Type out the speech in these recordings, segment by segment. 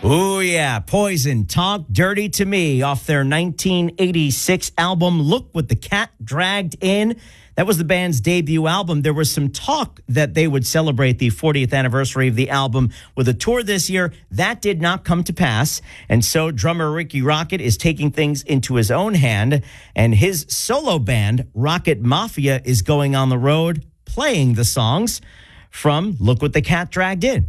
Oh, yeah. Poison, Talk Dirty to Me off their 1986 album, Look What the Cat Dragged In. That was the band's debut album. There was some talk that they would celebrate the 40th anniversary of the album with a tour this year. That did not come to pass. And so drummer Ricky Rocket is taking things into his own hand. And his solo band, Rocket Mafia, is going on the road playing the songs from Look What the Cat Dragged In.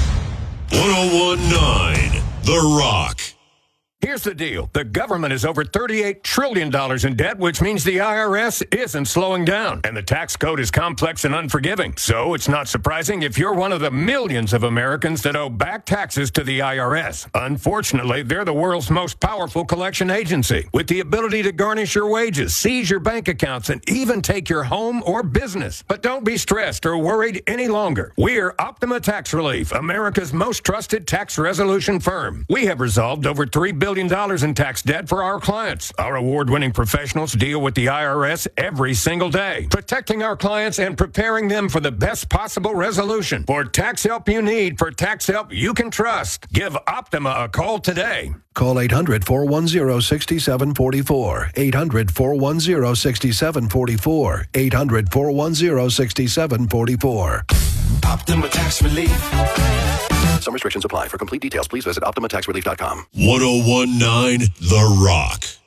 1019 The Rock. Here's the deal. The government is over $38 trillion in debt, which means the IRS isn't slowing down. And the tax code is complex and unforgiving. So it's not surprising if you're one of the millions of Americans that owe back taxes to the IRS. Unfortunately, they're the world's most powerful collection agency, with the ability to garnish your wages, seize your bank accounts, and even take your home or business. But don't be stressed or worried any longer. We're Optima Tax Relief, America's most trusted tax resolution firm. We have resolved over $3 billion in tax debt for our clients. Our award-winning professionals deal with the IRS every single day, protecting our clients and preparing them for the best possible resolution. For tax help you need, for tax help you can trust, give Optima a call today. Call 800-410-6744. 800-410-6744. 800-410-6744. Optima Tax Relief. Some restrictions apply. For complete details, please visit OptimaTaxRelief.com. 1019 The Rock.